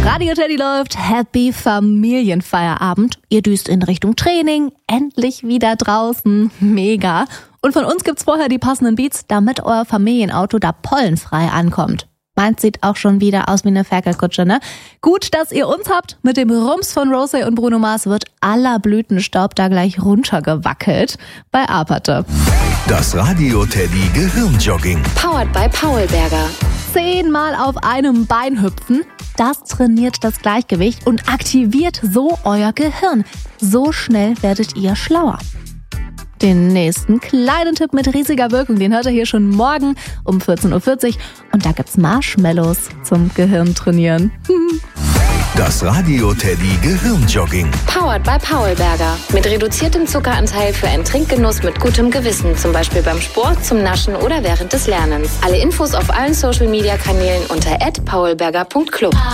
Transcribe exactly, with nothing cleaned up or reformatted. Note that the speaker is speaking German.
Radio Teddy läuft, Happy Familienfeierabend. Ihr düst in Richtung Training, endlich wieder draußen, mega. Und von uns gibt's vorher die passenden Beats, damit euer Familienauto da pollenfrei ankommt. Meins sieht auch schon wieder aus wie eine Ferkelkutsche, ne? Gut, dass ihr uns habt. Mit dem Rums von Rosé und Bruno Mars wird aller Blütenstaub da gleich runtergewackelt. Bei Aperte. Das Radio Teddy Gehirnjogging. Powered by Paulberger. Zehnmal auf einem Bein hüpfen. Das trainiert das Gleichgewicht und aktiviert so euer Gehirn. So schnell werdet ihr schlauer. Den nächsten kleinen Tipp mit riesiger Wirkung, den hört ihr hier schon morgen um vierzehn Uhr vierzig. Und da gibt's Marshmallows zum Gehirn trainieren. Das Radio Teddy Gehirnjogging. Powered by Paulberger. Mit reduziertem Zuckeranteil für einen Trinkgenuss mit gutem Gewissen. Zum Beispiel beim Sport, zum Naschen oder während des Lernens. Alle Infos auf allen Social Media Kanälen unter at paulberger punkt club.